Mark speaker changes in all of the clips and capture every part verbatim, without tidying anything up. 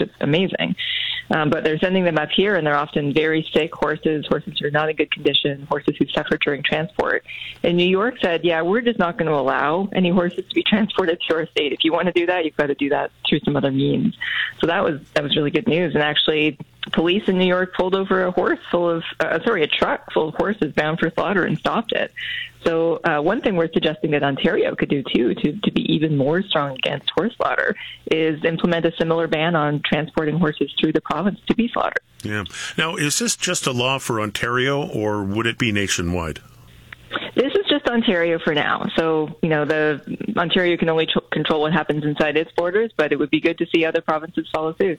Speaker 1: which is amazing. Um, but they're sending them up here, and they're often very sick horses, horses who are not in good condition, horses who suffer during transport. And New York said, yeah, we're just not going to allow any horses to be transported to our state. If you want to do that, you've got to do that through some other means. So that was that was really good news. And actually, police in New York pulled over a horse full of, uh, sorry, a truck full of horses bound for slaughter and stopped it. So uh, one thing we're suggesting that Ontario could do, too, to, to be even more strong against horse slaughter, is implement a similar ban on transporting horses through the province to be slaughtered.
Speaker 2: Yeah. Now, is this just a law for Ontario, or would it be nationwide?
Speaker 1: This is just Ontario for now. So, you know, the Ontario can only tr- control what happens inside its borders, but it would be good to see other provinces follow suit.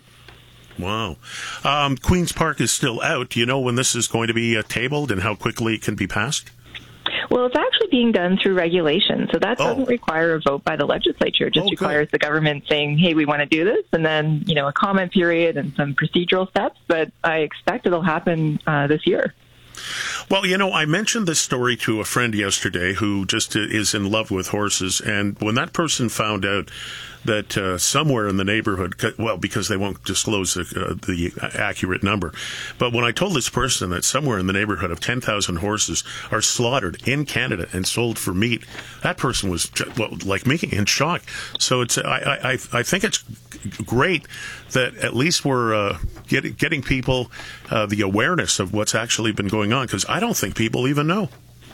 Speaker 2: Wow. Um, Queen's Park is still out. Do you know when this is going to be uh, tabled and how quickly it can be passed?
Speaker 1: Well, it's actually being done through regulation, so that doesn't
Speaker 2: oh.
Speaker 1: require a vote by the legislature. It just
Speaker 2: oh,
Speaker 1: requires
Speaker 2: good.
Speaker 1: the government saying, hey, we want to do this, and then, you know, a comment period and some procedural steps, but I expect it'll happen uh, this year.
Speaker 2: Well, you know, I mentioned this story to a friend yesterday who just is in love with horses, and when that person found out that uh, somewhere in the neighborhood, well, because they won't disclose the, uh, the accurate number, but when I told this person that somewhere in the neighborhood of ten thousand horses are slaughtered in Canada and sold for meat, that person was, well, like me, in shock. So it's I I, I think it's great that at least we're uh, get, getting people uh, the awareness of what's actually been going on, because I don't think people even know.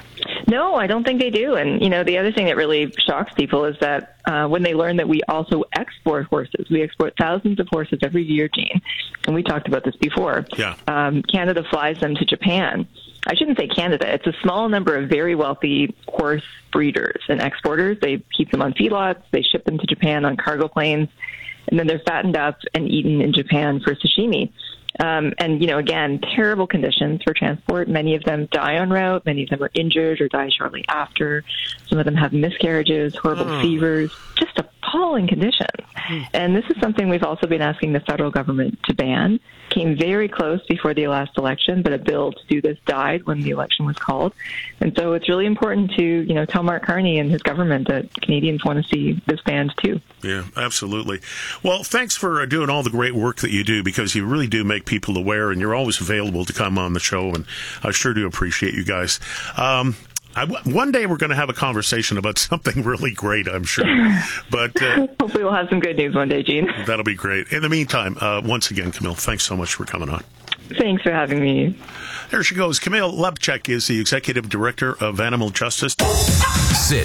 Speaker 1: No, I don't think they do. And, you know, the other thing that really shocks people is that uh, when they learn that we also export horses, we export thousands of horses every year, Gene, and we talked about this before.
Speaker 2: Yeah.
Speaker 1: Um, Canada flies them to Japan. I shouldn't say Canada. It's a small number of very wealthy horse breeders and exporters. They keep them on feedlots. They ship them to Japan on cargo planes, and then they're fattened up and eaten in Japan for sashimi. Um, and, you know, again, terrible conditions for transport. Many of them die en route. Many of them are injured or die shortly after. Some of them have miscarriages, horrible mm. fevers, just appalling conditions. Mm. And this is something we've also been asking the federal government to ban. Came very close before the last election, but a bill to do this died when the election was called. And so it's really important to, you know, tell Mark Carney and his government that Canadians want to see this banned too.
Speaker 2: Yeah, absolutely. Well, thanks for doing all the great work that you do, because you really do make people aware, and you're always available to come on the show, and I sure do appreciate you guys. Um, I, one day we're going to have a conversation about something really great, I'm sure. But uh,
Speaker 1: hopefully we'll have some good news one day, Gene.
Speaker 2: That'll be great. In the meantime, uh, once again, Camille, thanks so much for coming on.
Speaker 1: Thanks for having me.
Speaker 2: There she goes. Camille Lubchak is the Executive Director of Animal Justice.
Speaker 3: Sit.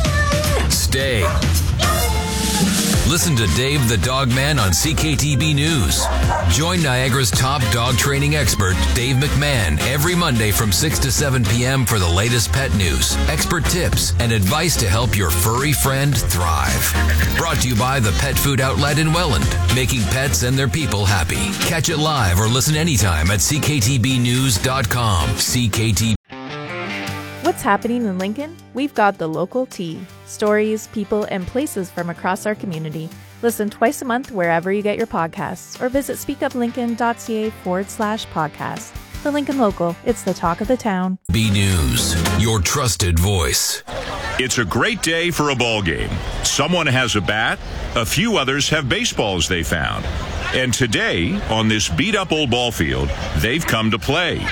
Speaker 3: Stay. Listen to Dave the Dog Man on C K T B News. Join Niagara's top dog training expert, Dave McMahon, every Monday from six to seven p.m. for the latest pet news, expert tips, and advice to help your furry friend thrive. Brought to you by the Pet Food Outlet in Welland, making pets and their people happy. Catch it live or listen anytime at c k t b news dot com. C K T B.
Speaker 4: What's happening in Lincoln? We've got the local tea. Stories, people, and places from across our community. Listen twice a month wherever you get your podcasts, or visit speakuplincoln.ca forward slash podcast. The Lincoln Local, it's the talk of the town.
Speaker 3: B News, your trusted voice.
Speaker 5: It's a great day for a ball game. Someone has a bat, a few others have baseballs they found. And today, on this beat-up old ball field, they've come to play.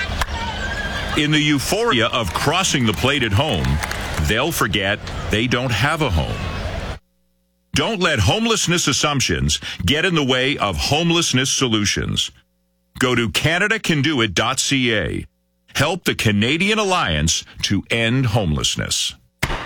Speaker 5: In the euphoria of crossing the plate at home, they'll forget they don't have a home. Don't let homelessness assumptions get in the way of homelessness solutions. Go to canada can do it dot c a. Help the Canadian Alliance to end homelessness.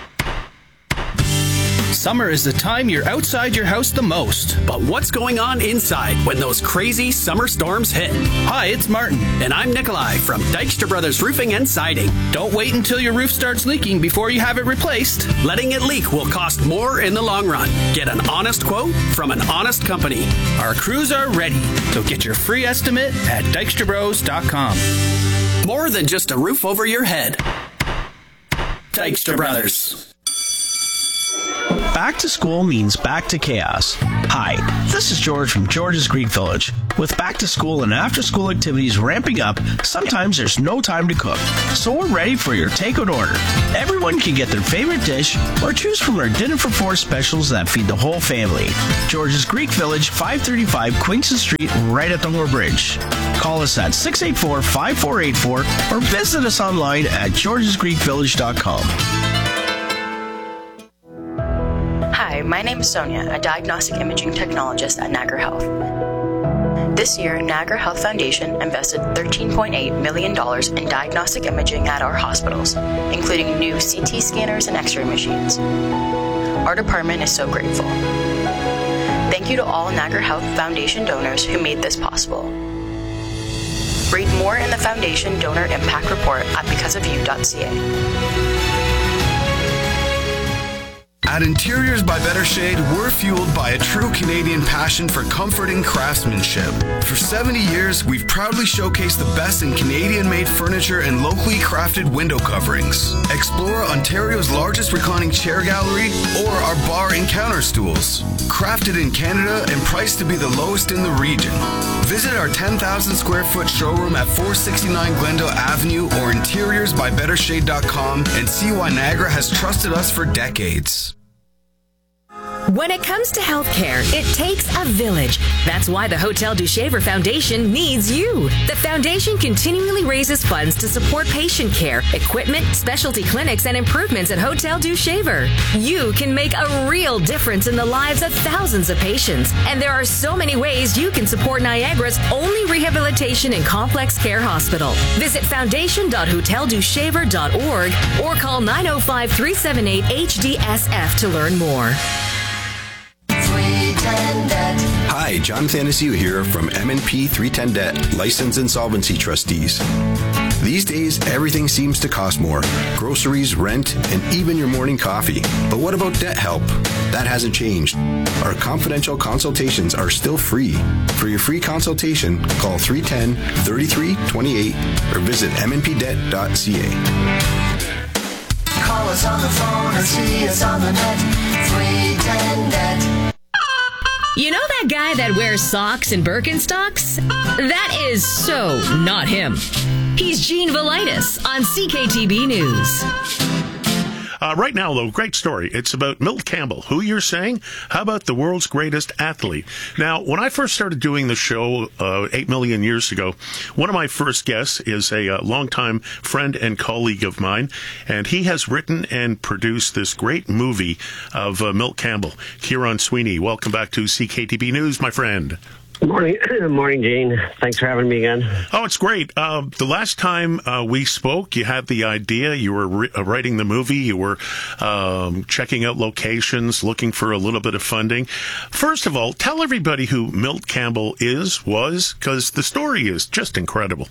Speaker 6: Summer is the time you're outside your house the most. But what's going on inside when those crazy summer storms hit? Hi, it's Martin, and I'm Nikolai from Dykstra Brothers Roofing and Siding. Don't wait until your roof starts leaking before you have it replaced. Letting it leak will cost more in the long run. Get an honest quote from an honest company. Our crews are ready, so get your free estimate at dykstra bros dot com. More than just a roof over your head. Dykstra Brothers.
Speaker 7: back to school means back to chaos. Hi, this is George from George's Greek Village. With back to school and after school activities ramping up, sometimes there's no time to cook. So we're ready for your takeout order. Everyone can get their favorite dish or choose from our dinner for four specials that feed the whole family. George's Greek Village, five thirty-five Queenston Street, right at the Moore Bridge. Call us at six eight four, five four eight four or visit us online at georges greek village dot com.
Speaker 8: Hi, my name is Sonia, a diagnostic imaging technologist at Niagara Health. This year, Niagara Health Foundation invested thirteen point eight million dollars in diagnostic imaging at our hospitals, including new C T scanners and X-ray machines. Our department is so grateful. Thank you to all Niagara Health Foundation donors who made this possible. Read more in the Foundation Donor Impact Report at because of you dot c a.
Speaker 9: At Interiors by Better Shade, we're fueled by a true Canadian passion for comfort and craftsmanship. For seventy years, we've proudly showcased the best in Canadian-made furniture and locally crafted window coverings. Explore Ontario's largest reclining chair gallery or our bar and counter stools. Crafted in Canada and priced to be the lowest in the region. Visit our ten thousand square foot showroom at four sixty-nine Glendale Avenue or interiors by better shade dot com and see why Niagara has trusted us for decades.
Speaker 10: When it comes to healthcare, it takes a village. That's why the Hotel du Shaver Foundation needs you. The foundation continually raises funds to support patient care, equipment, specialty clinics, and improvements at Hotel du Shaver. You can make a real difference in the lives of thousands of patients. And there are so many ways you can support Niagara's only rehabilitation and complex care hospital. Visit foundation dot hotel du shaver dot org or call nine oh five, three seven eight, H D S F to learn more.
Speaker 11: Hi, John Thanasiu here from M and P three ten Debt, Licensed Insolvency Trustees. These days, everything seems to cost more. Groceries, rent, and even your morning coffee. But what about debt help? That hasn't changed. Our confidential consultations are still free. For your free consultation, call three one zero, three three two eight or visit m n p debt dot c a.
Speaker 12: Call us on the phone or see us on the net. three ten Debt.
Speaker 10: You know that guy that wears socks and Birkenstocks? That is so not him. He's Gene Velitis on C K T B News.
Speaker 2: Uh, right now, though, great story. It's about Milt Campbell. Who you're saying? How about the world's greatest athlete? Now, when I first started doing the show uh, eight million years ago, one of my first guests is a uh, longtime friend and colleague of mine, and he has written and produced this great movie of uh, Milt Campbell. Kieran Sweeney, welcome back to C K T B News, my friend.
Speaker 13: Good morning, morning, Gene. Thanks for having me again.
Speaker 2: Oh, it's great. Uh, the last time uh, we spoke, you had the idea. You were re- uh, writing the movie. You were um, checking out locations, looking for a little bit of funding. First of all, tell everybody who Milt Campbell is, was, because the story is just incredible.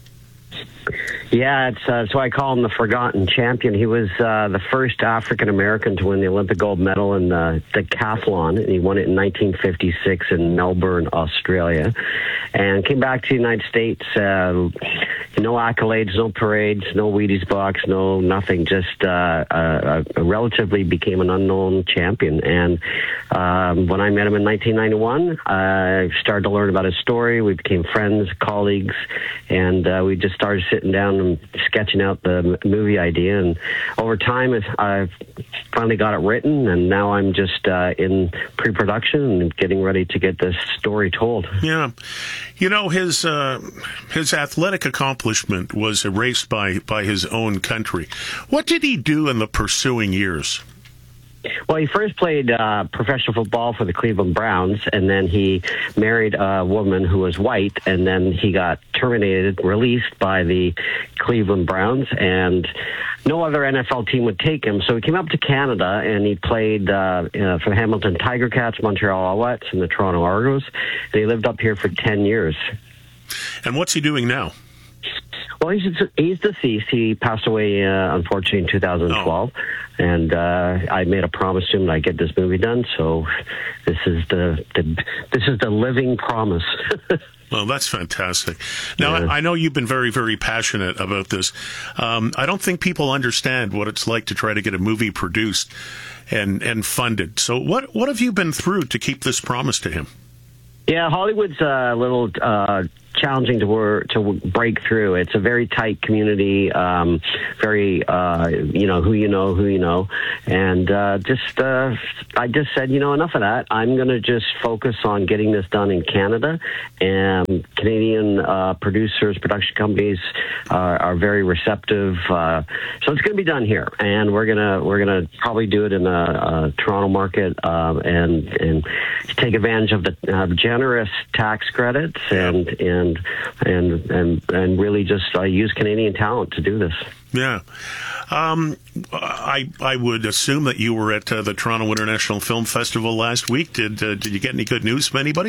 Speaker 13: Yeah, it's uh, so I call him the forgotten champion. He was uh, the first African American to win the Olympic gold medal in the decathlon, and he won it in nineteen fifty-six in Melbourne, Australia, and came back to the United States. Uh, no accolades, no parades, no Wheaties box, no nothing. Just uh, uh, uh, relatively became an unknown champion. And um, when I met him in nineteen ninety-one, I started to learn about his story. We became friends, colleagues, and uh, we just started sitting down and sketching out the movie idea. And over time, I finally got it written, and now I'm just uh, in pre-production and getting ready to get this story told.
Speaker 2: Yeah. You know, his uh, his athletic accomplishment was erased by, by his own country. What did he do in the pursuing years?
Speaker 13: Well, he first played uh, professional football for the Cleveland Browns, and then he married a woman who was white, and then he got terminated, released by the Cleveland Browns, and no other N F L team would take him. So he came up to Canada, and he played uh, uh, for the Hamilton Tiger Cats, Montreal Alouettes, and the Toronto Argos, and he lived up here for ten years.
Speaker 2: And what's he doing now?
Speaker 13: Well, he's he's deceased. He passed away, uh, unfortunately, in two thousand twelve. Oh. And uh, I made a promise to him that I'd get this movie done. So this is the, the this is the living promise.
Speaker 2: Well, that's fantastic. Now,
Speaker 13: Yeah.
Speaker 2: I, I know you've been very, very passionate about this. Um, I don't think people understand what it's like to try to get a movie produced and, and funded. So what, what have you been through to keep this promise to him?
Speaker 13: Yeah, Hollywood's a little uh, challenging to work, to break through. It's a very tight community, um, very, uh, you know, who you know, who you know. And uh, just, uh, I just said, you know, enough of that. I'm going to just focus on getting this done in Canada. And Canadian uh, producers, production companies are, are very receptive. Uh, so it's going to be done here. And we're going to we're gonna probably do it in a, a Toronto market uh, and, and take advantage of the uh, generous tax credits and, and And, and and and really just uh, use Canadian talent to do this.
Speaker 2: Yeah. Um, I I would assume that you were at uh, the Toronto International Film Festival last week. Did uh, did you get any good news from anybody?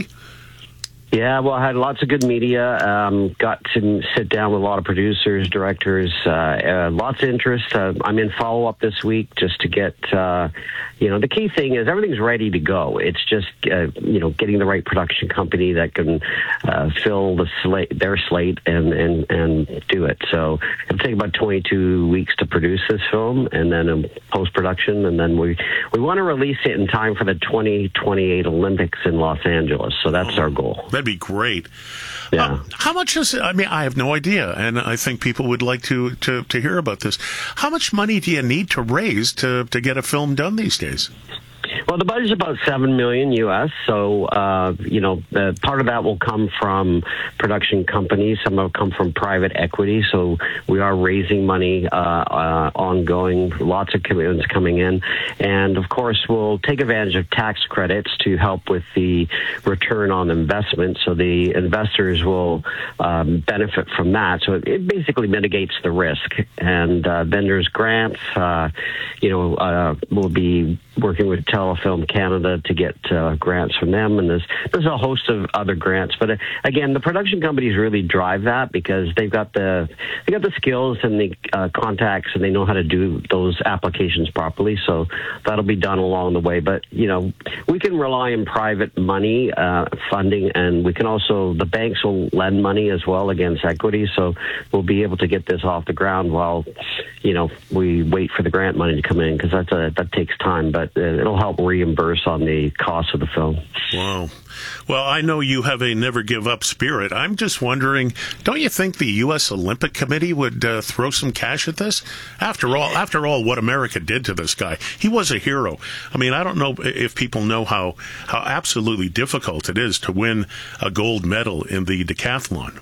Speaker 13: Yeah, well, I had lots of good media. Um, got to sit down with a lot of producers, directors, uh, uh, lots of interest. Uh, I'm in follow-up this week just to get, uh, you know, the key thing is everything's ready to go. It's just, uh, you know, getting the right production company that can uh, fill the slate, their slate and, and, and do it. So it'll take about twenty-two weeks to produce this film and then in post-production. And then we, we want to release it in time for the twenty twenty-eight Olympics in Los Angeles. So that's oh. our goal.
Speaker 2: That'd be great.
Speaker 13: Yeah.
Speaker 2: Uh, how much is it? I mean, I have no idea, and I think people would like to, to, to hear about this. How much money do you need to raise to, to get a film done these days?
Speaker 13: Well, the budget's about seven million U S. So, uh, you know, uh, part of that will come from production companies. Some will come from private equity. So we are raising money uh, uh, ongoing. Lots of commitments coming in, and of course, we'll take advantage of tax credits to help with the return on investment. So the investors will um, benefit from that. So it, it basically mitigates the risk. And uh, vendors grants. Uh, you know, uh, we'll be working with Telefilm Canada to get uh, grants from them, and there's there's a host of other grants. But uh, again, the production companies really drive that because they've got the they got the skills and the uh, contacts, and they know how to do those applications properly. So that'll be done along the way. But you know, we can rely on private money uh, funding, and we can also the banks will lend money as well against equity. So we'll be able to get this off the ground while you know we wait for the grant money to come in, because that's a that takes time, but it'll help reimburse on the cost of the film.
Speaker 2: Wow. Well, I know you have a never-give-up spirit. I'm just wondering, don't you think the U S Olympic Committee would uh, throw some cash at this? After all, after all, what America did to this guy, he was a hero. I mean, I don't know if people know how, how absolutely difficult it is to win a gold medal in the decathlon.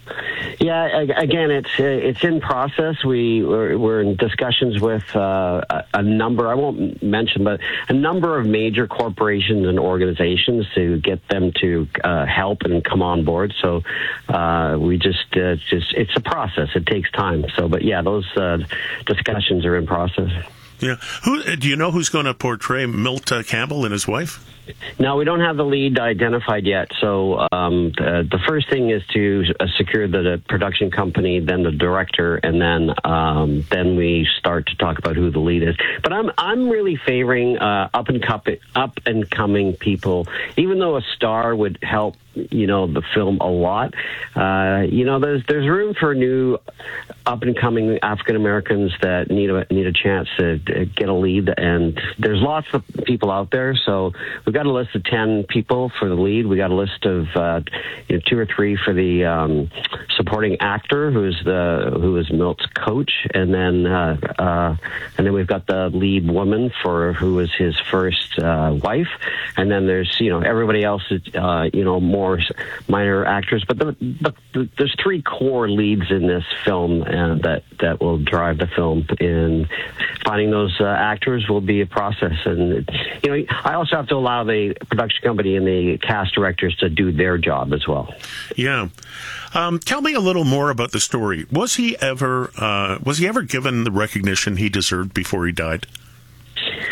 Speaker 13: Yeah, again, it's it's in process. We we're, we're in discussions with uh, a, a number. I won't mention, but a number of major corporations and organizations to get them to uh, help and come on board. So uh, we just uh, just it's a process. It takes time. So, but yeah, those uh, discussions are in process.
Speaker 2: Yeah. Who do you know who's going to portray Milt uh, Campbell and his wife?
Speaker 13: No, we don't have the lead identified yet. So um, the, the first thing is to uh, secure the, the production company, then the director, and then um, then we start to talk about who the lead is. But I'm I'm really favoring uh, up and cup up and coming people. Even though a star would help, you know, the film a lot. Uh, you know, there's there's room for new up and coming African Americans that need a need a chance to, to get a lead. And there's lots of people out there. So we've got a list of ten people for the lead. We got a list of uh, you know, two or three for the um, supporting actor, who's the who is Milt's coach, and then uh, uh, and then we've got the lead woman for who was his first uh, wife, and then there's you know everybody else is uh, you know more minor actors, but the, the, the, there's three core leads in this film uh, that that will drive the film. In finding those uh, actors will be a process, and you know I also have to allow the production company and the cast directors to do their job as well.
Speaker 2: Yeah. Um, tell me a little more about the story. Was he ever uh, was he ever given the recognition he deserved before he died?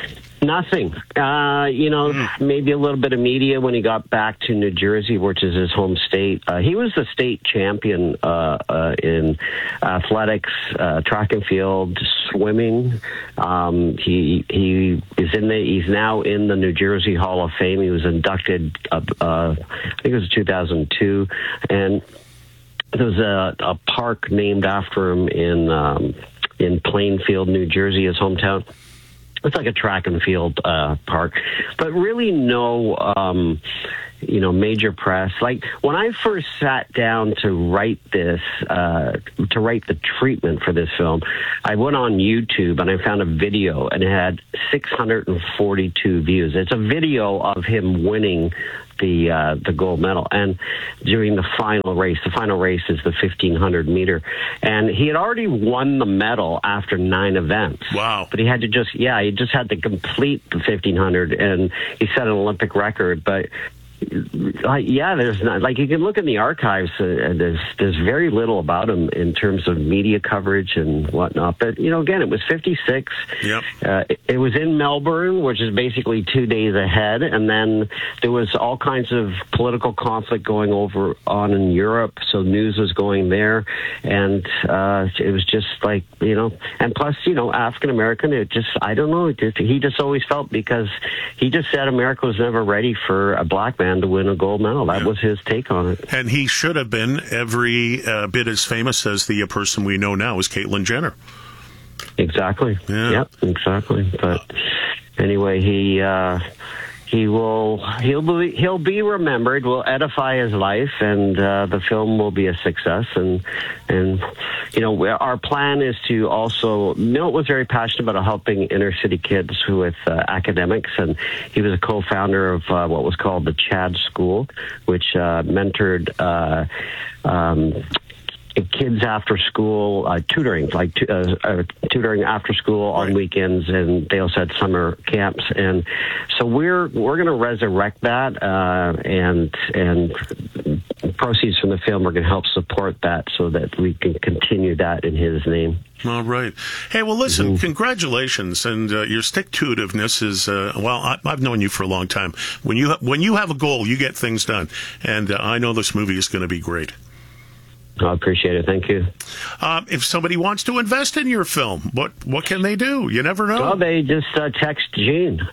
Speaker 13: Nothing. Uh, you know, mm. maybe a little bit of media when he got back to New Jersey, which is his home state. Uh, he was the state champion uh, uh, in athletics, uh, track and field, swimming. Um, he he is in the. He's now in the New Jersey Hall of Fame. He was inducted. Uh, uh, I think it was two thousand two, and there's a, a park named after him in um, in Plainfield, New Jersey, his hometown. It's like a track and field uh, park, but really no, um, you know, major press. Like when I first sat down to write this, uh, to write the treatment for this film, I went on YouTube and I found a video and it had six hundred forty-two views. It's a video of him winning the uh, the gold medal, and during the final race, the final race is the fifteen hundred meter, and he had already won the medal after nine events.
Speaker 2: Wow!
Speaker 13: But he had to just yeah, he just had to complete the fifteen hundred, and he set an Olympic record. But uh, yeah, there's not like you can look in the archives. Uh, and there's there's very little about him in terms of media coverage and whatnot. But you know, again, it was fifty-six.
Speaker 2: Yep.
Speaker 13: Uh, it, it was in Melbourne, which is basically two days ahead, and then there was all kinds of political conflict going over on in Europe. So news was going there, and uh, it was just like you know, and plus you know, African American. It just I don't know. It just, he just always felt because he just said America was never ready for a black man to win a gold medal. That yeah. was his take on it.
Speaker 2: And he should have been every uh, bit as famous as the uh, person we know now is Caitlyn Jenner.
Speaker 13: Exactly.
Speaker 2: Yeah.
Speaker 13: Yep, exactly. But anyway, he uh, he will he'll be he'll be remembered. Will edify his life, and uh, the film will be a success. And and you know, our plan is to also. Milt was very passionate about helping inner city kids with uh, academics, and he was a co-founder of uh, what was called the Chad School, which uh, mentored. Uh, um, kids after school uh, tutoring, like t- uh, uh, tutoring after school on right. weekends, and they also had summer camps. And so we're we're going to resurrect that, uh, and and proceeds from the film are going to help support that, so that we can continue that in his name.
Speaker 2: All right. Hey, well, listen,
Speaker 13: mm-hmm.
Speaker 2: congratulations, and uh, your stick-to-itiveness is, uh, well, I, I've known you for a long time. When you ha- when you have a goal, you get things done, and uh, I know this movie is going to be great.
Speaker 13: I appreciate it. Thank you.
Speaker 2: Uh, if somebody wants to invest in your film, what what can they do? You never know.
Speaker 13: Well, they just uh, text Gene.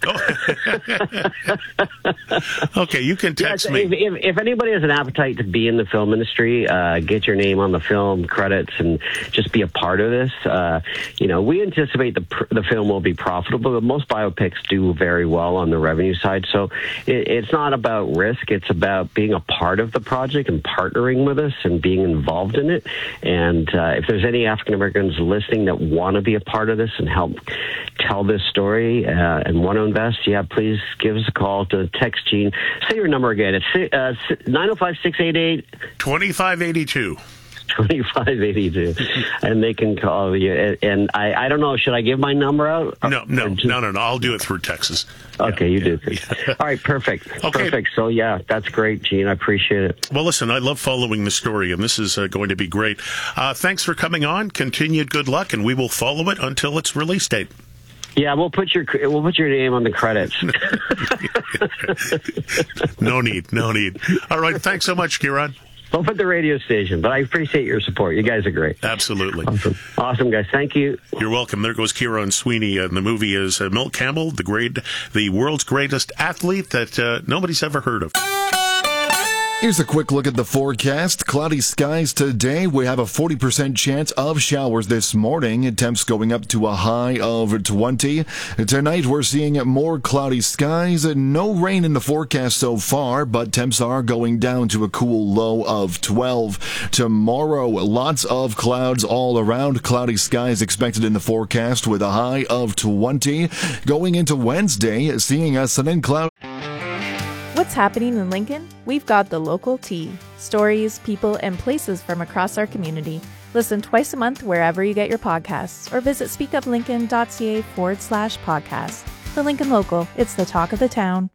Speaker 2: Okay, you can text
Speaker 13: yes,
Speaker 2: me.
Speaker 13: If, if, if anybody has an appetite to be in the film industry, uh, get your name on the film credits and just be a part of this. Uh, you know, we anticipate the pr- the film will be profitable, but most biopics do very well on the revenue side. So it, it's not about risk. It's about being a part of the project and partnering with us and being involved in it. And uh, if there's any African Americans listening that want to be a part of this and help tell this story uh, and want to invest, yeah, please give us a call to text Gene. Say your number again. It's uh, nine oh five, six eight eight,
Speaker 2: two five eight two.
Speaker 13: twenty-five eighty-two, and they can call you. And I, I don't know, should I give my number out?
Speaker 2: No, no, just... no, no, no. I'll do it through Texas.
Speaker 13: Okay,
Speaker 2: yeah,
Speaker 13: you
Speaker 2: yeah,
Speaker 13: do.
Speaker 2: Yeah.
Speaker 13: All right, perfect.
Speaker 2: Okay.
Speaker 13: Perfect. So, yeah, that's great, Gene. I appreciate it.
Speaker 2: Well, listen, I love following the story, and this is uh, going to be great. Uh, thanks for coming on. Continued good luck, and we will follow it until its release date.
Speaker 13: Yeah, we'll put your we'll put your name on the credits.
Speaker 2: No need, no need. All right, thanks so much, Kieran.
Speaker 13: Don't put the radio station, but I appreciate your support. You guys are great.
Speaker 2: Absolutely.
Speaker 13: Awesome, awesome guys. Thank you.
Speaker 2: You're welcome. There goes Kieran Sweeney. And the movie is uh, Milt Campbell, the great, the world's greatest athlete that uh, nobody's ever heard of.
Speaker 14: Here's a quick look at the forecast. Cloudy skies today. We have a forty percent chance of showers this morning. Temps going up to a high of twenty. Tonight we're seeing more cloudy skies. No rain in the forecast so far, but temps are going down to a cool low of twelve. Tomorrow, lots of clouds all around. Cloudy skies expected in the forecast with a high of twenty. Going into Wednesday, seeing a sudden cloud.
Speaker 4: What's happening in Lincoln? We've got the local tea. Stories, people, and places from across our community. Listen twice a month wherever you get your podcasts, or visit speakuplincoln.ca forward slash podcast. The Lincoln Local, it's the talk of the town.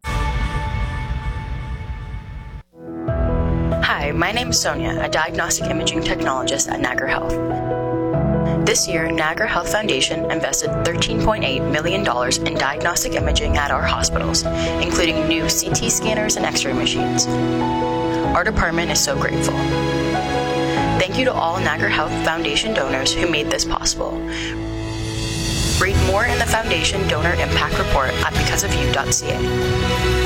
Speaker 8: Hi, my name is Sonia, a diagnostic imaging technologist at Niagara Health. This year, Niagara Health Foundation invested thirteen point eight million dollars in diagnostic imaging at our hospitals, including new C T scanners and X-ray machines. Our department is so grateful. Thank you to all Niagara Health Foundation donors who made this possible. Read more in the Foundation Donor Impact Report at because of you dot c a.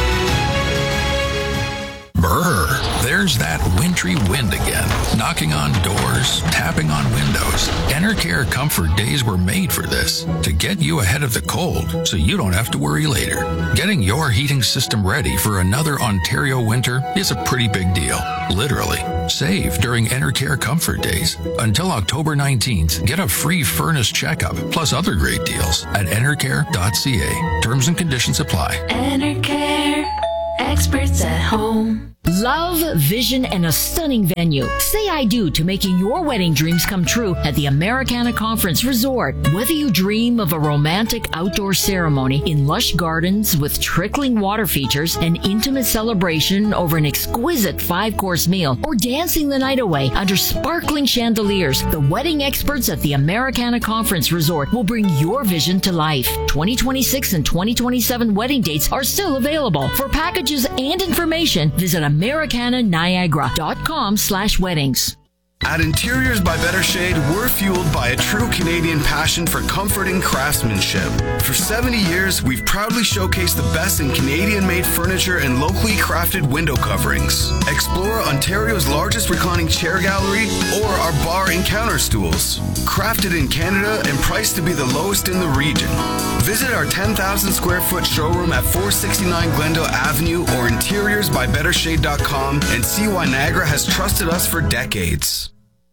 Speaker 15: Brr, there's that wintry wind again, knocking on doors, tapping on windows. Enercare Comfort Days were made for this, to get you ahead of the cold so you don't have to worry later. Getting your heating system ready for another Ontario winter is a pretty big deal, literally. Save during Enercare Comfort Days. Until October nineteenth, get a free furnace checkup, plus other great deals at enercare dot c a. Terms and conditions apply.
Speaker 16: Enercare, experts at home.
Speaker 17: Love, vision, and a stunning venue. Say I do to making your wedding dreams come true at the Americana Conference Resort. Whether you dream of a romantic outdoor ceremony in lush gardens with trickling water features, an intimate celebration over an exquisite five-course meal, or dancing the night away under sparkling chandeliers, the wedding experts at the Americana Conference Resort will bring your vision to life. twenty twenty-six and twenty twenty-seven wedding dates are still available. For packages and information, visit americana niagara dot com slash weddings.
Speaker 9: At Interiors by Better Shade, we're fueled by a true Canadian passion for comforting craftsmanship. For seventy years, we've proudly showcased the best in Canadian-made furniture and locally crafted window coverings. Explore Ontario's largest reclining chair gallery or our bar and counter stools. Crafted in Canada and priced to be the lowest in the region. Visit our ten thousand square foot showroom at four sixty-nine Glendale Avenue or interiors by better shade dot com and see why Niagara has trusted us for decades.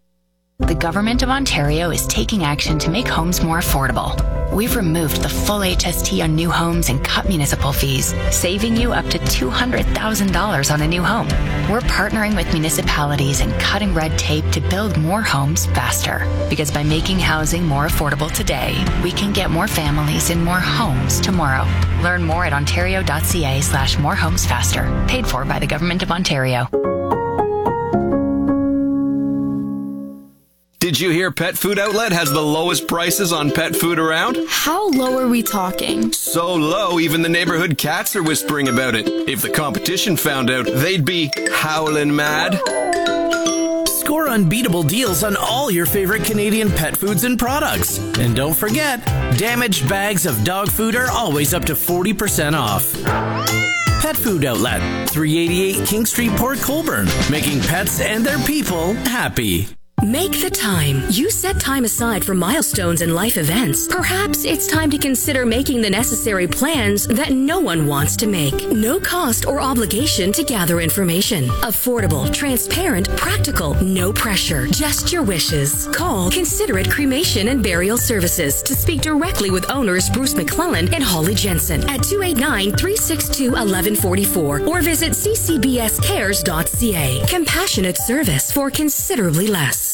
Speaker 18: The Government of Ontario is taking action to make homes more affordable. We've removed the full H S T on new homes and cut municipal fees, saving you up to two hundred thousand dollars on a new home. We're partnering with municipalities and cutting red tape to build more homes faster. Because by making housing more affordable today, we can get more families in more homes tomorrow. Learn more at ontario dot c a slash more homes faster. Paid for by the Government of Ontario.
Speaker 19: Did you hear Pet Food Outlet has the lowest prices on pet food around?
Speaker 20: How low are we talking?
Speaker 19: So low, even the neighborhood cats are whispering about it. If the competition found out, they'd be howling mad.
Speaker 6: Score unbeatable deals on all your favorite Canadian pet foods and products. And don't forget, damaged bags of dog food are always up to forty percent off. Pet Food Outlet, three eighty-eight King Street, Port Colborne, making pets and their people happy.
Speaker 10: Make the time. You set time aside for milestones and life events. Perhaps it's time to consider making the necessary plans that no one wants to make. No cost or obligation to gather information. Affordable, transparent, practical, no pressure. Just your wishes. Call Considerate Cremation and Burial Services to speak directly with owners Bruce McClellan and Holly Jensen at two eight nine, three six two, one one four four or visit c c b s cares dot c a. Compassionate service for considerably less.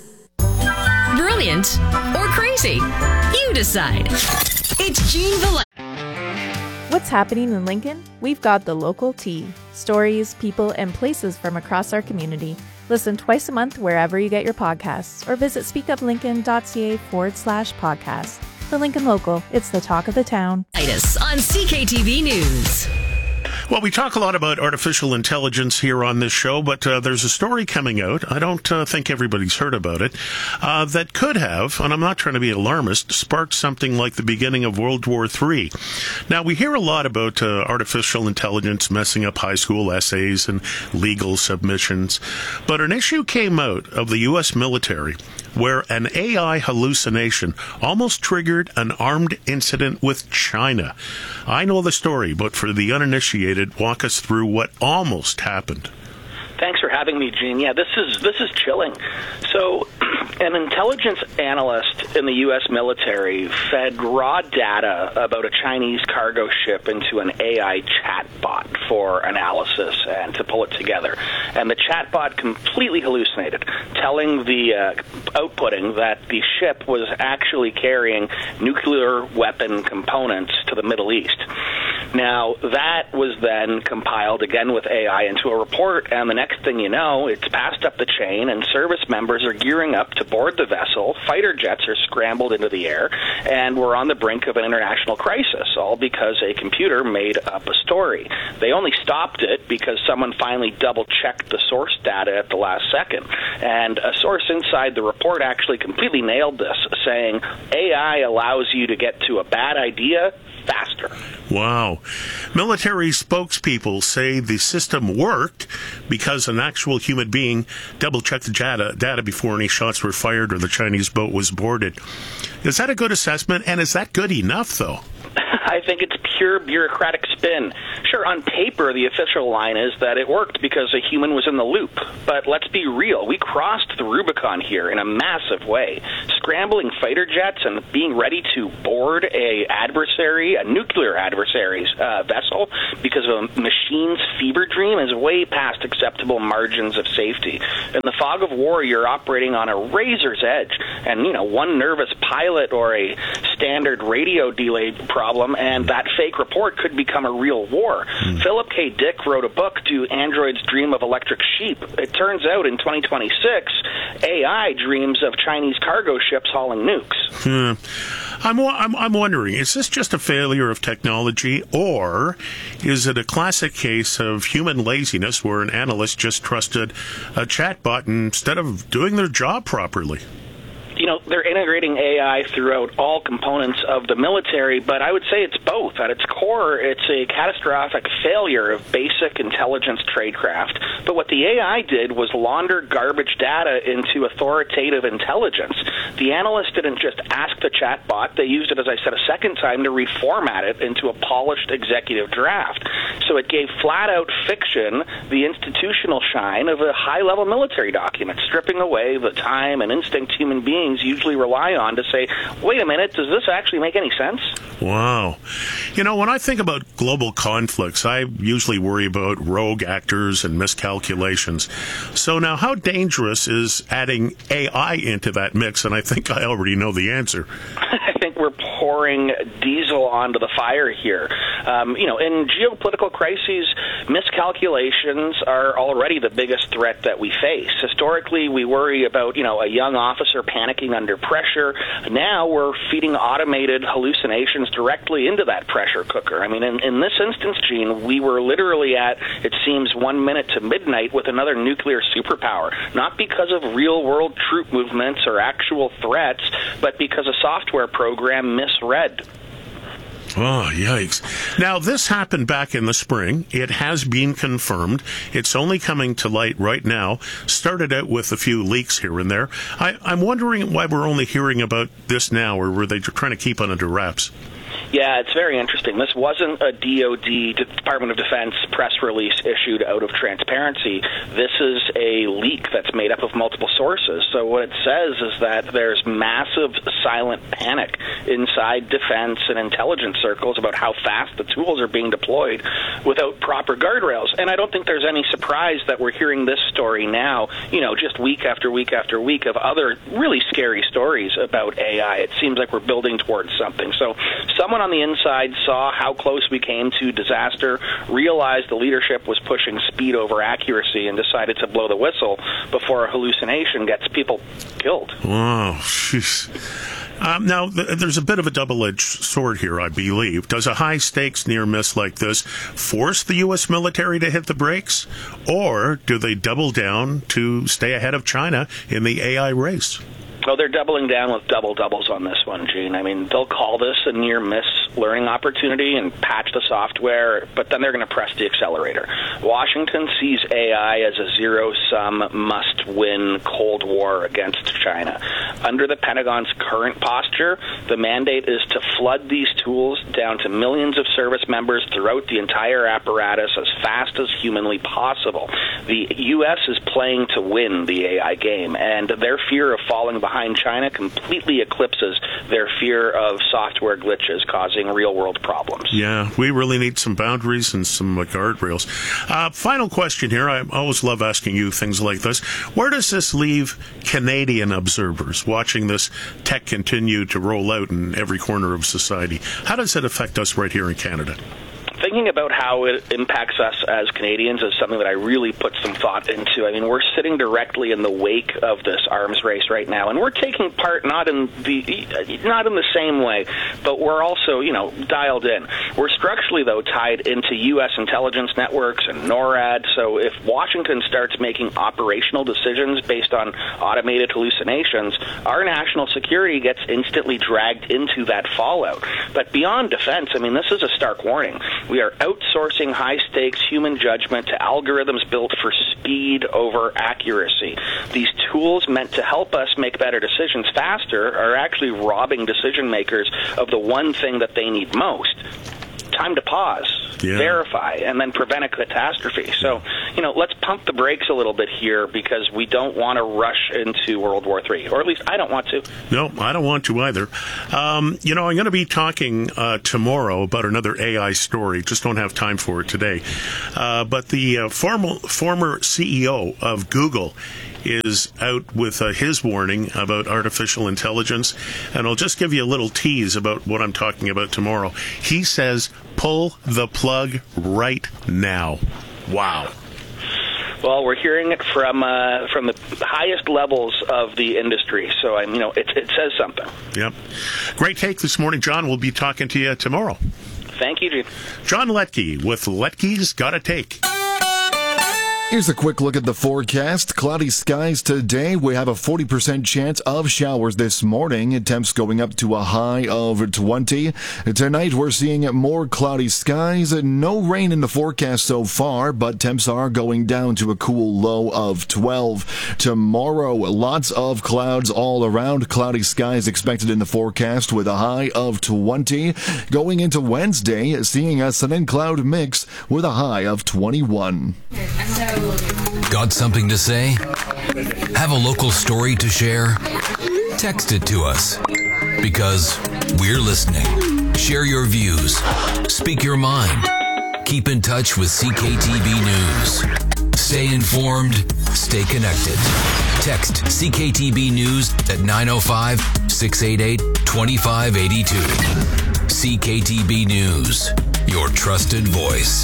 Speaker 10: Brilliant or crazy? You decide. It's Jean Villa.
Speaker 4: What's happening in Lincoln? We've got the local tea. Stories, people, and places from across our community. Listen twice a month wherever you get your podcasts or visit speakuplincoln.ca forward slash podcast. The Lincoln Local, it's the talk of the town.
Speaker 10: On C K T V News.
Speaker 2: Well, we talk a lot about artificial intelligence here on this show, but uh, there's a story coming out. I don't uh, think everybody's heard about it. Uh, that could have, and I'm not trying to be alarmist, sparked something like the beginning of World War Three. Now, we hear a lot about uh, artificial intelligence messing up high school essays and legal submissions, but an issue came out of the U S military where an A I hallucination almost triggered an armed incident with China. I know the story, but for the uninitiated, walk us through what almost happened.
Speaker 21: Thanks for having me, Gene. Yeah, this is this is chilling. So, an intelligence analyst in the U S military fed raw data about a Chinese cargo ship into an A I chatbot for analysis and to pull it together. And the chatbot completely hallucinated, telling the uh, outputting that the ship was actually carrying nuclear weapon components to the Middle East. Now, that was then compiled again with A I into a report, and the next thing you know, it's passed up the chain, and service members are gearing up to board the vessel. Fighter jets are scrambled into the air, and we're on the brink of an international crisis, all because a computer made up a story. They only stopped it because someone finally double-checked the source data at the last second. And a source inside the report actually completely nailed this, saying A I allows you to get to a bad idea faster.
Speaker 2: Wow. Military spokespeople say the system worked because an actual human being double-checked the data, data before any shots were fired or the Chinese boat was boarded. Is that a good assessment? And is that good enough, though?
Speaker 21: I think it's pure bureaucratic spin. Sure, on paper, the official line is that it worked because a human was in the loop. But let's be real. We crossed the Rubicon here in a massive way. Scrambling fighter jets and being ready to board a adversary, a nuclear adversary's uh, vessel because of a machine's fever dream is way past acceptable margins of safety. In the fog of war, you're operating on a razor's edge. And, you know, one nervous pilot or a standard radio delay problem, and that fake report could become a real war. Mm. Philip K. Dick wrote a book, Do Androids Dream of Electric Sheep? It turns out in twenty twenty-six, A I dreams of Chinese cargo ships hauling nukes.
Speaker 2: Hmm. I'm, I'm, I'm wondering, is this just a failure of technology, or is it a classic case of human laziness where an analyst just trusted a chatbot instead of doing their job properly?
Speaker 21: You know, they're integrating A I throughout all components of the military, but I would say it's both. At its core, it's a catastrophic failure of basic intelligence tradecraft. But what the A I did was launder garbage data into authoritative intelligence. The analyst didn't just ask the chatbot. They used it, as I said, a second time to reformat it into a polished executive draft. So it gave flat-out fiction the institutional shine of a high-level military document, stripping away the time and instinct human beings usually rely on to say, wait a minute, does this actually make any sense?
Speaker 2: Wow. You know, when I think about global conflicts, I usually worry about rogue actors and miscalculations. So now, how dangerous is adding A I into that mix? And I think I already know the answer.
Speaker 21: I think we're pouring diesel onto the fire here. Um, you know, in geopolitical crises, miscalculations are already the biggest threat that we face. Historically, we worry about, you know, a young officer panicking under pressure. Now we're feeding automated hallucinations directly into that pressure cooker. I mean, in, in this instance, Gene, we were literally at, it seems, one minute to midnight with another nuclear superpower. Not because of real-world troop movements or actual threats, but because a software program misread.
Speaker 2: Oh, yikes. Now, this happened back in the spring. It has been confirmed. It's only coming to light right now. Started out with a few leaks here and there. I, I'm wondering why we're only hearing about this now, or were they trying to keep it under wraps?
Speaker 21: Yeah, it's very interesting. This wasn't a D O D, Department of Defense, press release issued out of transparency. This is a leak that's made up of multiple sources. So what it says is that there's massive silent panic inside defense and intelligence circles about how fast the tools are being deployed without proper guardrails. And I don't think there's any surprise that we're hearing this story now, you know, just week after week after week of other really scary stories about A I. It seems like we're building towards something. So someone on the inside saw how close we came to disaster, realized the leadership was pushing speed over accuracy, and decided to blow the whistle before a hallucination gets people killed.
Speaker 2: Wow. Jeez. Um, now, th- there's a bit of a double-edged sword here, I believe. Does a high-stakes near-miss like this force the U S military to hit the brakes? Or do they double down to stay ahead of China in the A I race?
Speaker 21: Oh, they're doubling down with double doubles on this one, Gene. I mean, they'll call this a near-miss learning opportunity and patch the software, but then they're going to press the accelerator. Washington sees A I as a zero-sum, must-win Cold War against China. Under the Pentagon's current posture, the mandate is to flood these tools down to millions of service members throughout the entire apparatus as fast as humanly possible. The U S is playing to win the A I game, and their fear of falling behind China completely eclipses their fear of software glitches causing real-world problems.
Speaker 2: Yeah, we really need some boundaries and some uh, guardrails. Uh, final question here. I always love asking you things like this. Where does this leave Canadian observers watching this tech continue to roll out in every corner of society? How does it affect us right here in Canada?
Speaker 21: thinking about how it impacts us as Canadians is something that I really put some thought into. I mean, we're sitting directly in the wake of this arms race right now, and we're taking part not in the not in the same way, but we're also, you know, dialed in. We're structurally, though, tied into U S intelligence networks and NORAD, so if Washington starts making operational decisions based on automated hallucinations, our national security gets instantly dragged into that fallout. But beyond defense, I mean, this is a stark warning. We are outsourcing high-stakes human judgment to algorithms built for speed over accuracy. These tools meant to help us make better decisions faster are actually robbing decision makers of the one thing that they need most: time to pause, yeah. verify, and then prevent a catastrophe. So, you know, let's pump the brakes a little bit here because we don't want to rush into World War Three, or at least I don't want to.
Speaker 2: No, I don't want to either. Um, you know, I'm going to be talking uh, tomorrow about another A I story. Just don't have time for it today. Uh, but the uh, formal, former C E O of Google is out with uh, his warning about artificial intelligence, and I'll just give you a little tease about what I'm talking about tomorrow. He says, pull the plug right now. Wow.
Speaker 21: Well, we're hearing it from uh, from the highest levels of the industry, so I, you know, it, it says something.
Speaker 2: Yep. Great take this morning, John. We'll be talking to you tomorrow.
Speaker 21: Thank you, Gene.
Speaker 2: John Letke with Letke's Gotta Take.
Speaker 14: Here's a quick look at the forecast. Cloudy skies today. We have a forty percent chance of showers this morning. Temps going up to a high of twenty. Tonight we're seeing more cloudy skies. No rain in the forecast so far, but temps are going down to a cool low of twelve. Tomorrow, lots of clouds all around. Cloudy skies expected in the forecast with a high of twenty. Going into Wednesday, seeing a sun and cloud mix with a high of twenty-one.
Speaker 3: Got something to say? Have a local story to share? Text it to us, because we're listening. Share your views. Speak your mind. Keep in touch with C K T B News. Stay informed. Stay connected. Text C K T B News at nine oh five, six eight eight, two five eight two. C K T B News, your trusted voice.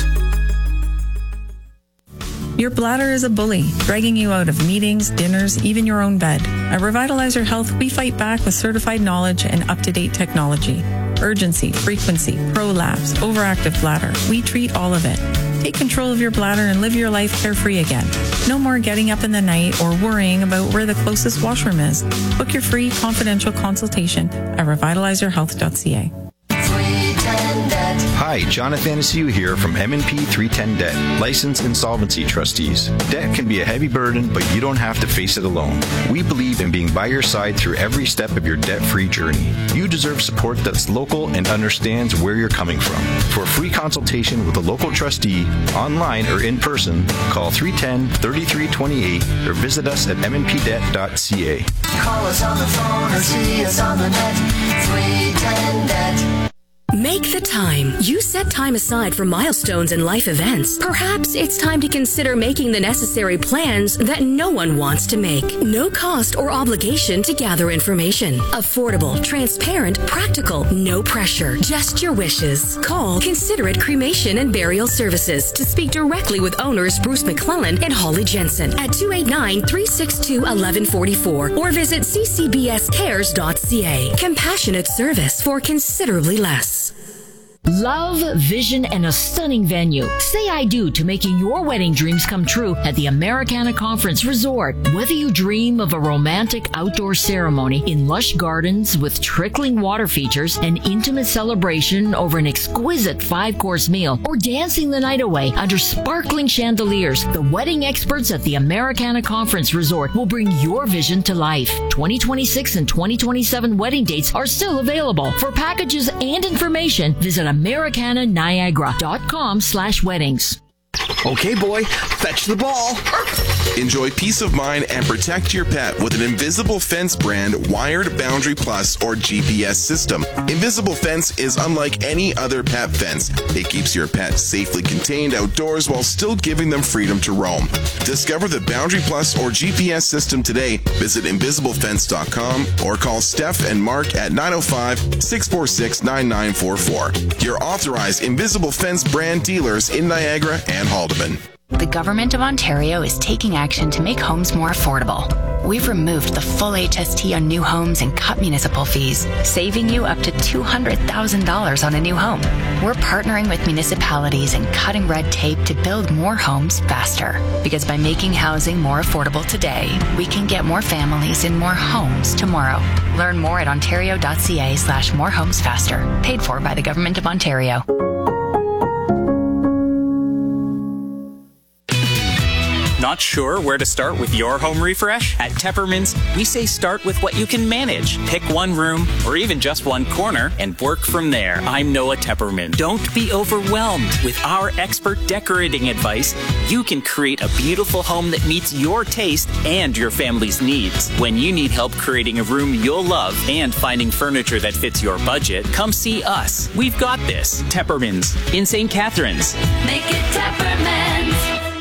Speaker 1: Your bladder is a bully, dragging you out of meetings, dinners, even your own bed. At Revitalizer Health, we fight back with certified knowledge and up-to-date technology. Urgency, frequency, prolapse, overactive bladder. We treat all of it. Take control of your bladder and live your life carefree again. No more getting up in the night or worrying about where the closest washroom is. Book your free confidential consultation at revitalizer health dot c a.
Speaker 11: Hi, Jonathan Asiu here from M and P three ten Debt, Licensed Insolvency Trustees. Debt can be a heavy burden, but you don't have to face it alone. We believe in being by your side through every step of your debt-free journey. You deserve support that's local and understands where you're coming from. For a free consultation with a local trustee, online or in person, call three one zero, three three two eight or visit us at m n p debt dot c a.
Speaker 12: Call us on the phone or see us on the net. three ten debt.
Speaker 10: Make the time. You set time aside for milestones and life events. Perhaps it's time to consider making the necessary plans that no one wants to make. No cost or obligation to gather information. Affordable, transparent, practical, no pressure. Just your wishes. Call Considerate Cremation and Burial Services to speak directly with owners Bruce McClellan and Holly Jensen at two eight nine, three six two, one one four four or visit c c b s cares dot c a. Compassionate service for considerably less.
Speaker 17: Love, vision, and a stunning venue. Say I do to making your wedding dreams come true at the Americana Conference Resort. Whether you dream of a romantic outdoor ceremony in lush gardens with trickling water features, an intimate celebration over an exquisite five-course meal, or dancing the night away under sparkling chandeliers, the wedding experts at the Americana Conference Resort will bring your vision to life. twenty twenty-six and twenty twenty-seven wedding dates are still available. For packages and information, visit americana niagara dot com slash weddings.
Speaker 5: Okay, boy, fetch the ball.
Speaker 22: Enjoy peace of mind and protect your pet with an Invisible Fence brand Wired Boundary Plus or G P S system. Invisible Fence is unlike any other pet fence. It keeps your pet safely contained outdoors while still giving them freedom to roam. Discover the Boundary Plus or G P S system today. Visit invisible fence dot com or call Steph and Mark at nine oh five, six four six, nine nine four four. Your authorized Invisible Fence brand dealers in Niagara and Haldeman.
Speaker 18: The Government of Ontario is taking action to make homes more affordable. We've removed the full H S T on new homes and cut municipal fees, saving you up to two hundred thousand dollars on a new home. We're partnering with municipalities and cutting red tape to build more homes faster. Because by making housing more affordable today, we can get more families in more homes tomorrow. Learn more at ontario.ca slash more homes faster. Paid for by the Government of Ontario.
Speaker 23: Not sure where to start with your home refresh? At Tepperman's, we say start with what you can manage. Pick one room or even just one corner and work from there. I'm Noah Tepperman. Don't be overwhelmed. With our expert decorating advice, you can create a beautiful home that meets your taste and your family's needs. When you need help creating a room you'll love and finding furniture that fits your budget, come see us. We've got this. Tepperman's in Saint Catharines.
Speaker 16: Make it Tepperman's.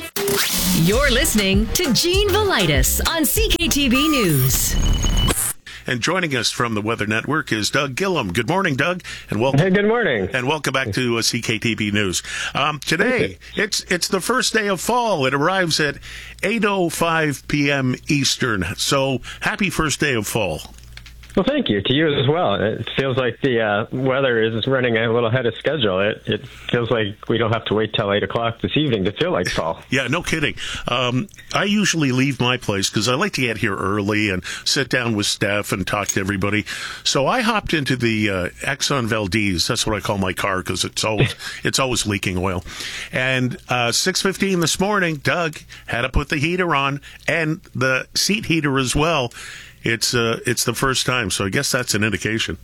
Speaker 10: You're listening to Gene Velitis on C K T B News.
Speaker 2: And joining us from the Weather Network is Doug Gillum. Good morning, Doug, and welcome.
Speaker 24: Hey, good morning,
Speaker 2: and welcome back to uh, C K T B News. Um, today, it's it's the first day of fall. It arrives at eight oh five p.m. Eastern. So, happy first day of fall.
Speaker 24: Well, thank you to you as well. It feels like the uh, weather is running a little ahead of schedule. It it feels like we don't have to wait till eight o'clock this evening to feel like fall.
Speaker 2: Yeah, no kidding. Um, I usually leave my place because I like to get here early and sit down with Steph and talk to everybody. So I hopped into the uh, Exxon Valdez. That's what I call my car because it's always it's always leaking oil. And uh, six fifteen this morning, Doug had to put the heater on and the seat heater as well. It's uh, it's the first time, so I guess that's an indication.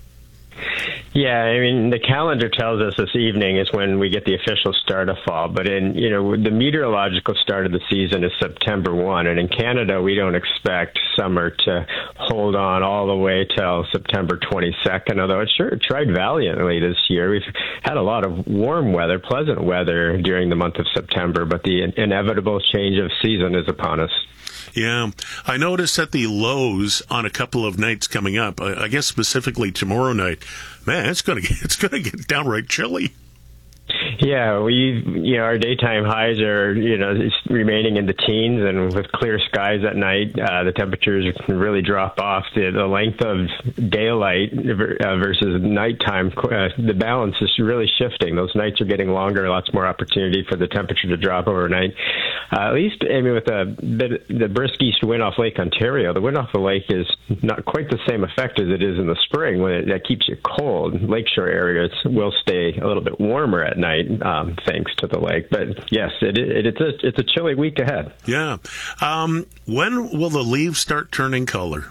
Speaker 24: Yeah, I mean, the calendar tells us this evening is when we get the official start of fall. But in, you know, the meteorological start of the season is September first. And in Canada, we don't expect summer to hold on all the way till September twenty-second, although it sure tried valiantly this year. We've had a lot of warm weather, pleasant weather during the month of September, but the inevitable change of season is upon us.
Speaker 2: Yeah, I noticed that the lows on a couple of nights coming up, I, I guess specifically tomorrow night, man, it's going to get it's going to get downright chilly.
Speaker 24: Yeah, we you know our daytime highs are you know remaining in the teens, and with clear skies at night, uh, the temperatures can really drop off. The, the length of daylight uh, versus nighttime, uh, the balance is really shifting. Those nights are getting longer, lots more opportunity for the temperature to drop overnight. Uh, at least, I mean, with the, the the brisk east wind off Lake Ontario, the wind off the lake is not quite the same effect as it is in the spring when it, that keeps you cold. Lakeshore areas will stay a little bit warmer at night, um, thanks to the lake. But yes, it, it, it's a it's a chilly week ahead.
Speaker 2: Yeah. Um, when will the leaves start turning color?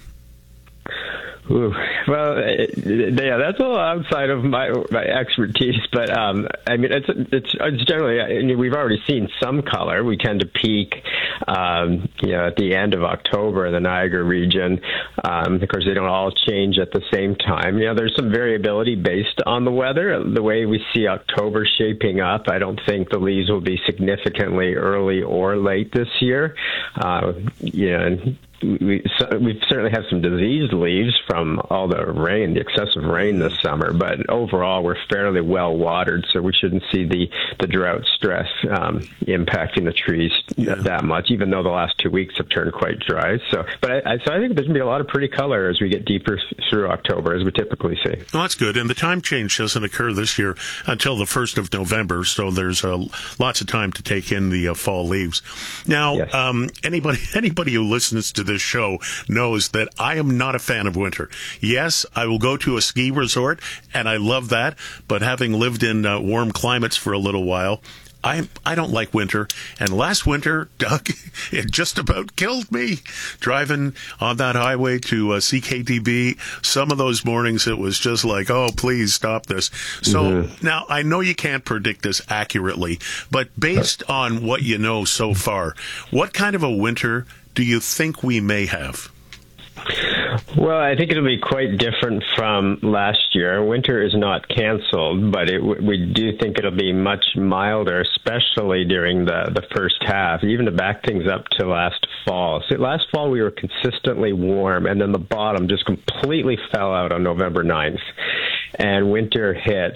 Speaker 24: Ooh, well, yeah, that's a little outside of my my expertise, but um, I mean, it's it's, it's generally. I mean, we've already seen some color. We tend to peak, um, you know, at the end of October in the Niagara region. Um, of course, they don't all change at the same time. You know, there's some variability based on the weather. The way we see October shaping up, I don't think the leaves will be significantly early or late this year. Uh, you know. We, so we've certainly had some diseased leaves from all the rain, the excessive rain this summer, but overall we're fairly well watered, so we shouldn't see the, the drought stress um, impacting the trees yeah. that much, even though the last two weeks have turned quite dry. So, but I, I, so I think there's going to be a lot of pretty color as we get deeper through October, as we typically see.
Speaker 2: Well, that's good, and the time change doesn't occur this year until the first of November, so there's uh, lots of time to take in the uh, fall leaves. Now, yes. um, anybody anybody who listens to this show knows that I am not a fan of winter. Yes, I will go to a ski resort, and I love that, but having lived in uh, warm climates for a little while, I I don't like winter. And last winter, Doug, it just about killed me. Driving on that highway to uh, C K T B, some of those mornings it was just like, oh, please stop this. So mm-hmm. now I know you can't predict this accurately, but based on what you know so far, what kind of a winter do you think we may have?
Speaker 24: Well, I think it'll be quite different from last year. Winter is not canceled, but it, we do think it'll be much milder, especially during the, the first half, even to back things up to last fall. So last fall, we were consistently warm, and then the bottom just completely fell out on November ninth. And winter hit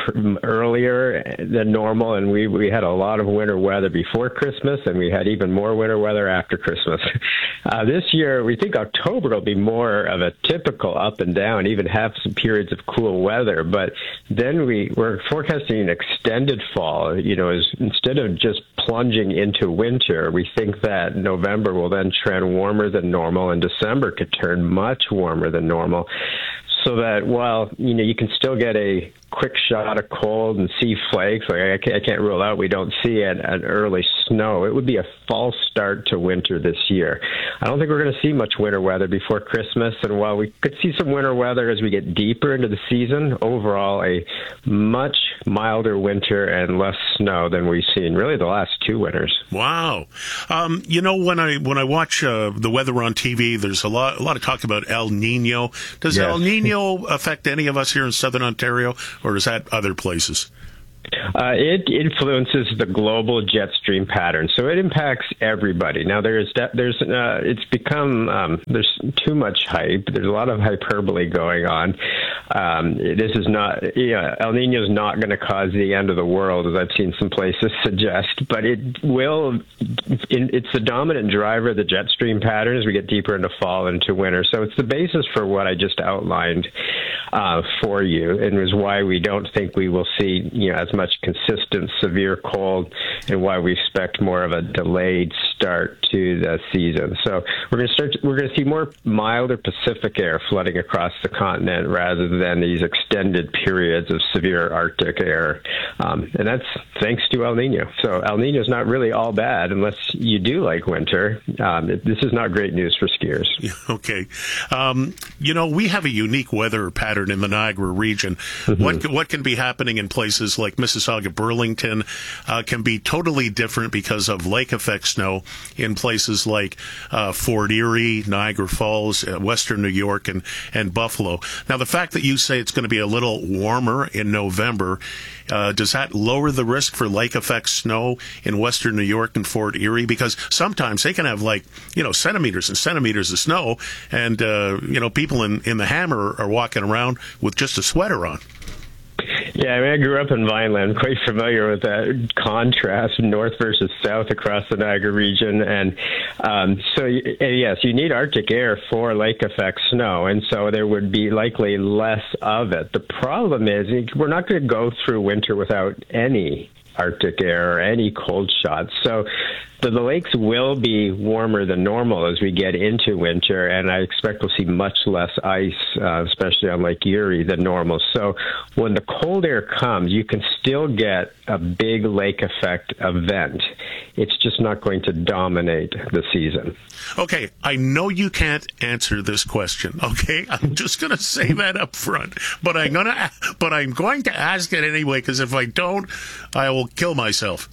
Speaker 24: earlier than normal, and we, we had a lot of winter weather before Christmas, and we had even more winter weather after Christmas. Uh, this year, we think October will be more of a typical up and down, even have some periods of cool weather. But then we, we're forecasting an extended fall. You know, as, instead of just plunging into winter, we think that November will then trend warmer than normal, and December could turn much warmer than normal. So that while, you know, you can still get a quick shot of cold and see flakes, like I can't, I can't rule out we don't see an, an early snow. It would be a false start to winter this year. I don't think we're going to see much winter weather before Christmas, and while we could see some winter weather as we get deeper into the season, overall a much milder winter and less snow than we've seen really the last two winters.
Speaker 2: Wow. Um, you know, when I when I watch uh, the weather on T V, there's a lot a lot of talk about El Nino. Does yes. El Nino affect any of us here in Southern Ontario, or is that other places?
Speaker 24: Uh, it influences the global jet stream pattern, so it impacts everybody. Now, there's there's uh, it's become um, there's too much hype. There's a lot of hyperbole going on. Um, this is not, yeah, El Nino is not going to cause the end of the world, as I've seen some places suggest, but it will. It's the dominant driver of the jet stream pattern as we get deeper into fall and into winter. So it's the basis for what I just outlined uh, for you, and is why we don't think we will see, you know, as much consistent severe cold, and why we expect more of a delayed start to the season. So we're going to start. We're going to see more milder Pacific air flooding across the continent rather than these extended periods of severe Arctic air, um, and that's thanks to El Nino. So El Nino is not really all bad unless you do like winter. Um, it, this is not great news for skiers.
Speaker 2: Okay, um, you know, we have a unique weather pattern in the Niagara region. Mm-hmm. What what can be happening in places like Mississauga, Burlington, uh, can be totally different because of lake effect snow in places like uh, Fort Erie, Niagara Falls, uh, Western New York, and, and Buffalo. Now, the fact that you say it's going to be a little warmer in November, uh, does that lower the risk for lake effect snow in Western New York and Fort Erie? Because sometimes they can have, like, you know, centimeters and centimeters of snow, and, uh, you know, people in, in the Hammer are walking around with just a sweater on.
Speaker 24: Yeah, I mean, I grew up in Vineland, quite familiar with that contrast, north versus south across the Niagara region. And um, so, yes, you need Arctic air for lake effect snow, and so there would be likely less of it. The problem is we're not going to go through winter without any Arctic air or any cold shots. So the, the lakes will be warmer than normal as we get into winter, and I expect we'll see much less ice, uh, especially on Lake Erie, than normal. So when the cold air comes, you can still get a big lake effect event. It's just not going to dominate the season.
Speaker 2: Okay, I know you can't answer this question. Okay, I'm just going to say that up front, but I'm going to, but I'm going to ask it anyway, because if I don't, I will kill myself.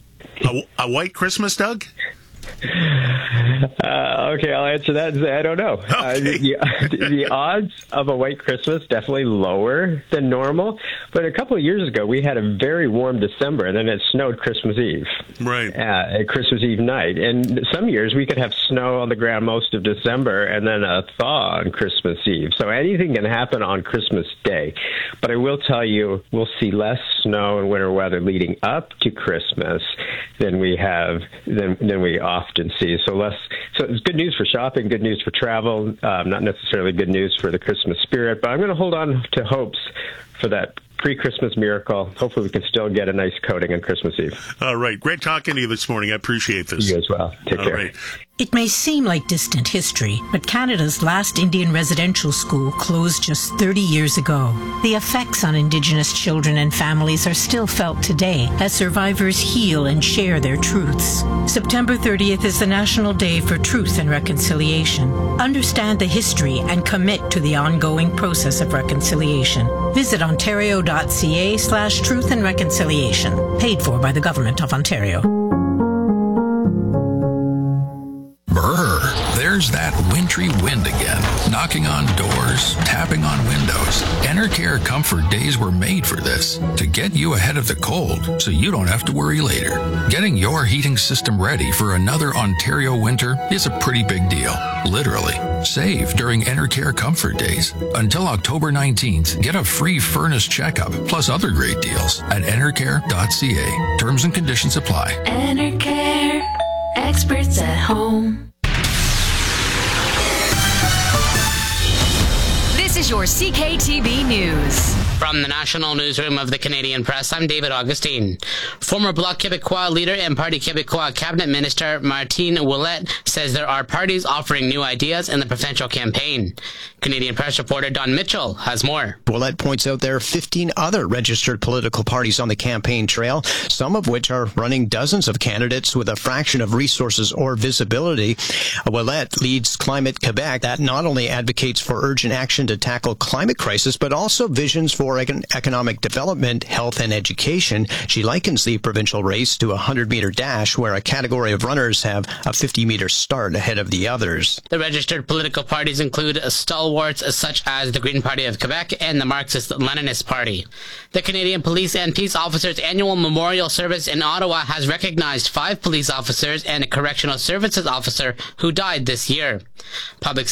Speaker 2: A, a white Christmas, Doug?
Speaker 24: Uh, okay, I'll answer that and say I don't know.
Speaker 2: Okay.
Speaker 24: Uh, the, the odds of a white Christmas definitely lower than normal. But a couple of years ago, we had a very warm December, and then it snowed Christmas Eve.
Speaker 2: Right.
Speaker 24: Uh, Christmas Eve night. And some years we could have snow on the ground most of December and then a thaw on Christmas Eve. So anything can happen on Christmas Day. But I will tell you, we'll see less snow and winter weather leading up to Christmas than we have than than we often see. So less. So it's good news for shopping, good news for travel. Um, not necessarily good news for the Christmas spirit. But I'm going to hold on to hopes for that pre-Christmas miracle. Hopefully we can still get a nice coating on Christmas Eve.
Speaker 2: All right. Great talking to you this morning. I appreciate this.
Speaker 24: You as well. Take
Speaker 2: All
Speaker 24: care.
Speaker 2: Right.
Speaker 7: It may seem like distant history, but Canada's last Indian residential school closed just thirty years ago. The effects on Indigenous children and families are still felt today as survivors heal and share their truths. September thirtieth is the National Day for Truth and Reconciliation. Understand the history and commit to the ongoing process of reconciliation. Visit ontario.ca slash truth and reconciliation. Paid for by the Government of Ontario.
Speaker 8: Brr, there's that wintry wind again, knocking on doors, tapping on windows. Enercare Comfort Days were made for this, to get you ahead of the cold so you don't have to worry later. Getting your heating system ready for another Ontario winter is a pretty big deal, literally. Save during Enercare Comfort Days. Until October nineteenth, get a free furnace checkup, plus other great deals at enercare dot c a. Terms and conditions apply.
Speaker 16: Enercare, experts at home.
Speaker 10: This is your C K T B News.
Speaker 13: From the National Newsroom of the Canadian Press, I'm David Augustine. Former Bloc Québécois leader and Parti Québécois cabinet minister Martine Ouellette says there are parties offering new ideas in the provincial campaign. Canadian Press reporter Don Mitchell has more.
Speaker 15: Ouellette points out there are fifteen other registered political parties on the campaign trail, some of which are running dozens of candidates with a fraction of resources or visibility. Ouellette leads Climate Quebec, that not only advocates for urgent action to tackle climate crisis, but also visions for economic development, health, and education. She likens the provincial race to a hundred-meter dash where a category of runners have a fifty-meter start ahead of the others.
Speaker 13: The registered political parties include stalwarts such as the Green Party of Quebec and the Marxist-Leninist Party. The Canadian Police and Peace Officers Annual Memorial Service in Ottawa has recognized five police officers and a correctional services officer who died this year. Public